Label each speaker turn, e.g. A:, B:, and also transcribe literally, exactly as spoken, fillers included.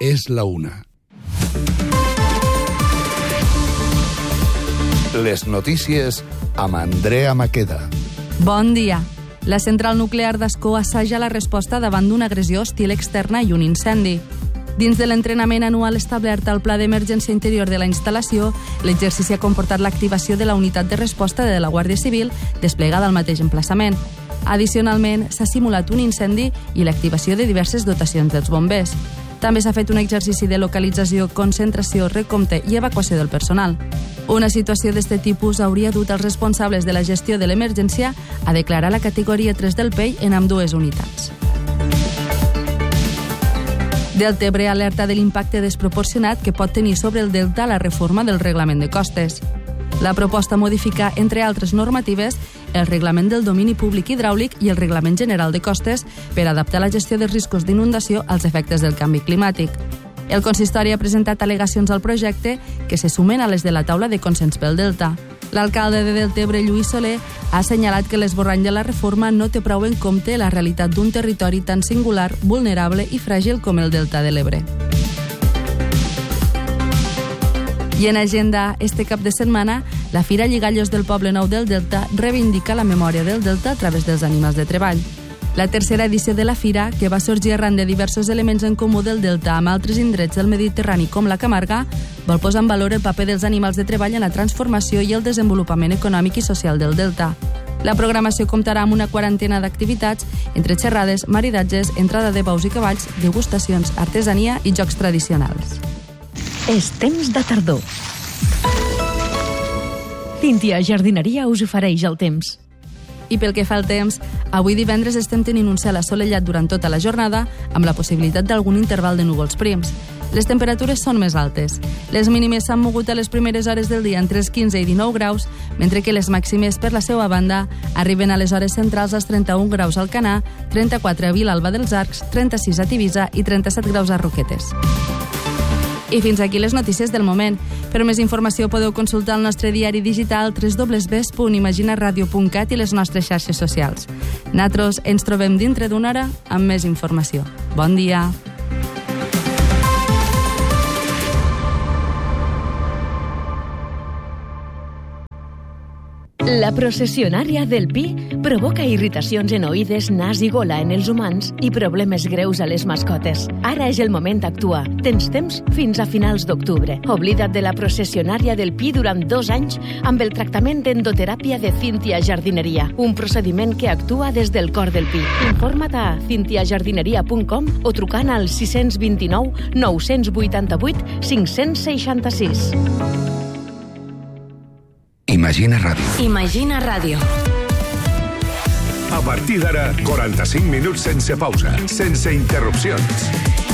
A: és la una. Les notícies amb Andrea Maqueda.
B: Bon dia. La central nuclear d'Ascó assaja la resposta davant d'una agressió hostil externa i un incendi. Dins de l'entrenament anual establert al Pla d'Emergència Interior de la instal·lació, l'exercici ha comportat l'activació de la unitat de resposta de la Guàrdia Civil desplegada al mateix emplaçament. Addicionalment, s'ha simulat un incendi i l'activació de diverses dotacions dels bombers. També s'ha fet un exercici de localització, concentració, recompte i evacuació del personal. Una situació d'aquest tipus hauria dut els responsables de la gestió de l'emergència a declarar la categoria tres del P E I en ambdues unitats. Deltebre alerta de l'impacte desproporcionat que pot tenir sobre el Delta la reforma del reglament de costes. La proposta modifica, entre altres normatives, el reglament del domini públic hidràulic i el reglament general de costes per adaptar la gestió dels riscos d'inundació als efectes del canvi climàtic. El consistori ha presentat al·legacions al projecte que se sumen a les de la taula de consens pel Delta. L'alcalde de Deltebre, Lluís Soler, ha assenyalat que l'esborrany de la reforma no té prou en compte la realitat d'un territori tan singular, vulnerable i fràgil com el Delta de l'Ebre. I en agenda, este cap de setmana, la Fira Lligallos del Poble Nou del Delta reivindica la memòria del Delta a través dels animals de treball. La tercera edició de la Fira, que va sorgir arran de diversos elements en comú del Delta amb altres indrets del Mediterrani com la Camarga, vol posar en valor el paper dels animals de treball en la transformació i el desenvolupament econòmic i social del Delta. La programació comptarà amb una quarantena d'activitats, entre xerrades, maridatges, entrada de bous i cavalls, degustacions, artesania i jocs tradicionals.
C: És temps de tardor. Cíntia Jardineria us ofereix el temps.
B: I pel que fa al temps, avui divendres estem tenint un cel assolellat durant tota la jornada, amb la possibilitat d'algun interval de núvols prims. Les temperatures són més altes. Les mínimes s'han mogut a les primeres hores del dia entre els quinze i dinou graus, mentre que les màximes, per la seva banda, arriben a les hores centrals als trenta-un graus a Alcanar, trenta-quatre a Vilalba dels Arcs, trenta-sis a Tivissa i trenta-set graus a Roquetes. I fins aquí les notícies del moment. Per més informació podeu consultar el nostre diari digital w w w punt imaginaradio punt cat i les nostres xarxes socials. Nosaltres ens trobem dintre d'una hora amb més informació. Bon dia!
C: La processionària del Pi provoca irritacions en oïdes, nas i gola en els humans i problemes greus a les mascotes. Ara és el moment d'actuar. Tens temps fins a finals d'octubre. Oblida't de la processionària del Pi durant dos anys amb el tractament d'endoteràpia de Cíntia Jardineria, un procediment que actua des del cor del Pi. Informa't a cintia jardineria punt com o trucant al sis dos nou, nou vuit vuit, cinc sis sis.
D: Imagina Ràdio.
E: Imagina Ràdio.
F: A partir d'ara, quaranta-cinc minuts sense pausa, sense interrupcions.